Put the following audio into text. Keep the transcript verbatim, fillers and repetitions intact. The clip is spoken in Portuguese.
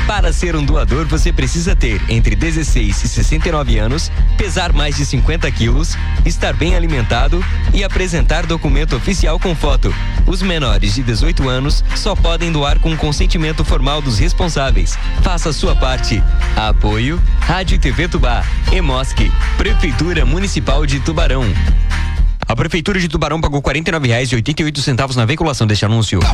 Para ser um doador, você precisa ter entre dezesseis e sessenta e nove anos, pesar mais de cinquenta quilos, estar bem alimentado e apresentar documento oficial com foto. Os menores de dezoito anos só podem doar com consentimento formal dos responsáveis. Faça a sua parte. Apoio Rádio e T V Tubá, Emosc, Prefeitura Municipal de Tubarão. A Prefeitura de Tubarão pagou quarenta e nove reais e oitenta e oito centavos na veiculação deste anúncio.